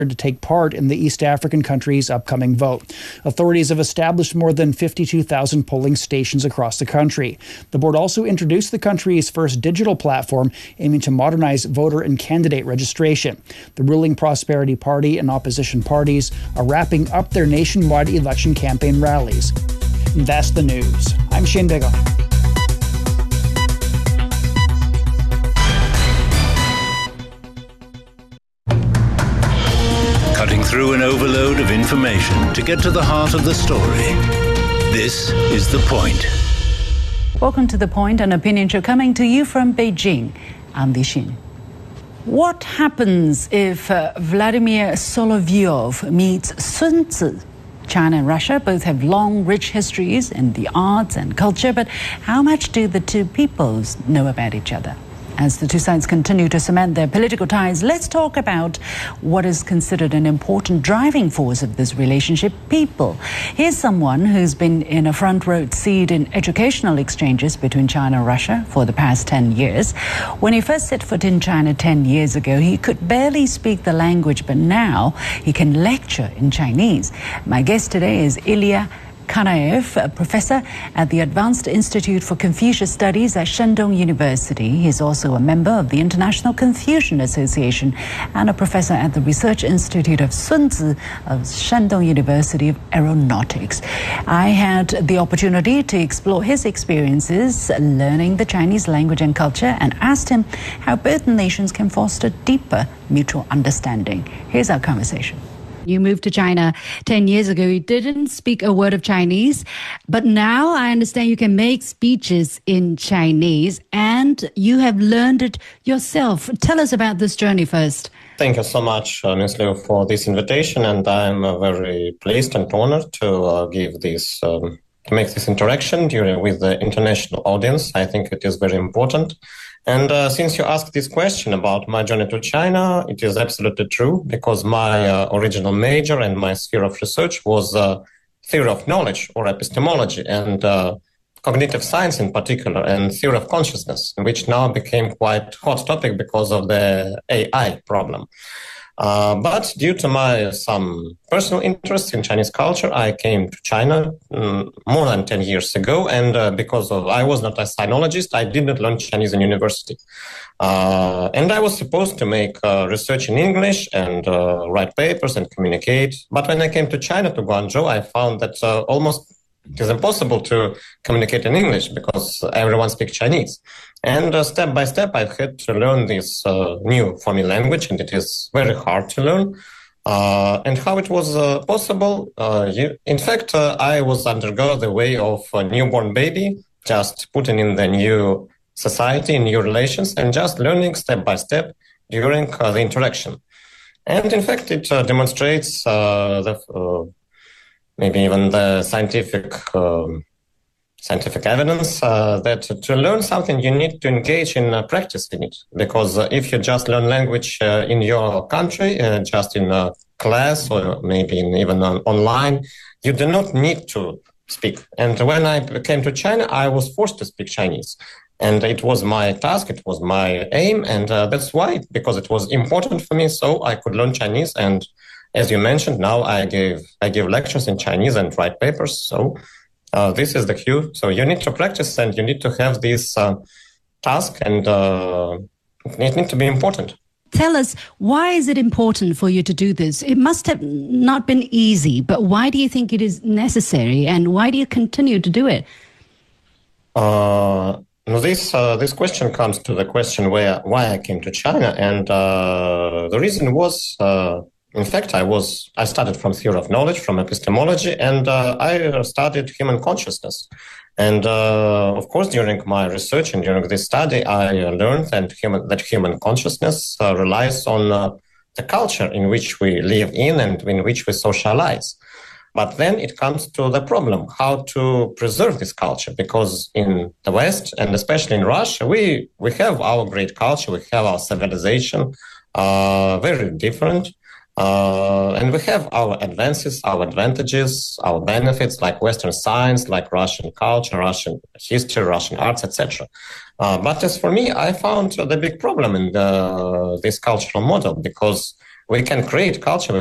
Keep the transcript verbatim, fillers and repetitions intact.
to take part in the East African country's upcoming vote. Authorities have established more than fifty-two thousand polling stations across the country. The board also introduced the country's first digital platform aiming to modernize voter and candidate registration. The ruling Prosperity Party and opposition parties are wrapping up their nationwide election campaign rallies. And that's the news. I'm Shane Bigham. Cutting through an overload of information to get to the heart of the story. This is The Point. Welcome to The Point, an opinion show coming to you from Beijing. I'm Li Xin. What happens if uh, Vladimir Solovyov meets Sun Tzu? China and Russia both have long, rich histories in the arts and culture, but how much do the two peoples know about each other? As the two sides continue to cement their political ties, let's talk about what is considered an important driving force of this relationship: people. Here's someone who's been in a front row seat in educational exchanges between China and Russia for the past ten years. When he first set foot in China ten years ago, he could barely speak the language, but now he can lecture in Chinese. My guest today is Ilya Kanaev, a professor at the Advanced Institute for Confucius Studies at Shandong University. He's also a member of the International Confucian Association and a professor at the Research Institute of Sun Tzu of Shandong University of Aeronautics. I had the opportunity to explore his experiences learning the Chinese language and culture and asked him how both nations can foster deeper mutual understanding. Here's our conversation. You moved to China ten years ago. You didn't speak a word of Chinese, but now I understand you can make speeches in Chinese and you have learned it yourself. Tell us about this journey first. Thank you so much, uh, Miz Liu, for this invitation, and I'm uh, very pleased and honored to uh, give this, um, to make this interaction during, with the international audience. I think it is very important. And uh, since you asked this question about my journey to China, it is absolutely true, because my uh, original major and my sphere of research was uh, theory of knowledge, or epistemology, and uh, cognitive science in particular, and theory of consciousness, which now became quite hot topic because of the A I problem. Uh, but due to my some personal interest in Chinese culture, I came to China um, more than ten years ago. And uh, because of I was not a sinologist, I did not learn Chinese in university. Uh, and I was supposed to make uh, research in English and uh, write papers and communicate. But when I came to China, to Guangzhou, I found that uh, almost it is impossible to communicate in English because everyone speaks Chinese. And uh, step by step, I've had to learn this uh, new for me language, and it is very hard to learn. Uh, and how it was uh, possible? Uh, you, in fact, uh, I was undergo the way of a newborn baby, just putting in the new society, new relations, and just learning step by step during uh, the interaction. And in fact, it uh, demonstrates uh, the uh, maybe even the scientific um, scientific evidence uh, that to learn something, you need to engage in uh, practice in it. Because uh, if you just learn language uh, in your country, uh, just in a class or maybe in, even on, online, you do not need to speak. And when I came to China, I was forced to speak Chinese. And it was my task, it was my aim, and uh, that's why, because it was important for me, so I could learn Chinese. And as you mentioned, now I give I give lectures in Chinese and write papers. So uh, this is the cue. So you need to practice and you need to have this uh, task, and uh, it needs to be important. Tell us, why is it important for you to do this? It must have not been easy, but why do you think it is necessary, and why do you continue to do it? Uh, this uh, this question comes to the question where why I came to China, and uh, the reason was. Uh, In fact, I was I started from theory of knowledge, from epistemology, and uh, I studied human consciousness. And uh, of course, during my research and during this study, I learned that human, that human consciousness uh, relies on uh, the culture in which we live in and in which we socialize. But then it comes to the problem, how to preserve this culture, because in the West, and especially in Russia, we, we have our great culture, we have our civilization, uh, very different. Uh, and we have our advances, our advantages, our benefits, like Western science, like Russian culture, Russian history, Russian arts, et cetera. Uh, but as for me, I found the big problem in the, this cultural model, because we can create culture.